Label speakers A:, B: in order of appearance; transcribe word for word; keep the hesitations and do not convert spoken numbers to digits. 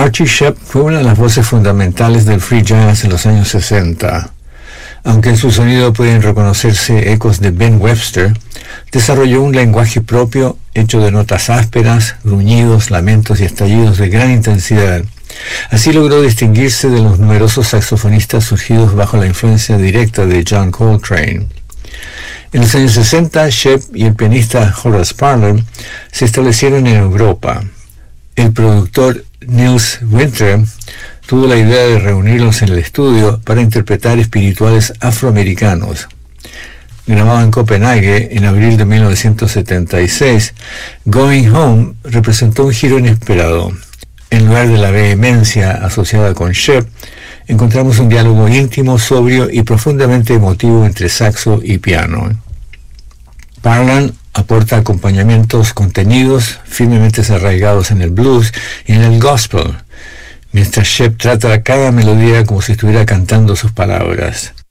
A: Archie Shepp fue una de las voces fundamentales del free jazz en los años sesenta. Aunque en su sonido pueden reconocerse ecos de Ben Webster, desarrolló un lenguaje propio hecho de notas ásperas, gruñidos, lamentos y estallidos de gran intensidad. Así logró distinguirse de los numerosos saxofonistas surgidos bajo la influencia directa de John Coltrane. En los años sesenta, Shepp y el pianista Horace Parlan se establecieron en Europa. El productor Nils Winter tuvo la idea de reunirlos en el estudio para interpretar espirituales afroamericanos. Grabado en Copenhague en abril de mil novecientos setenta y seis, Going Home representó un giro inesperado. En lugar de la vehemencia asociada con Shepp, encontramos un diálogo íntimo, sobrio y profundamente emotivo entre saxo y piano. Parlan aporta acompañamientos contenidos, firmemente arraigados en el blues y en el gospel, mientras Shepp trata cada melodía como si estuviera cantando sus palabras.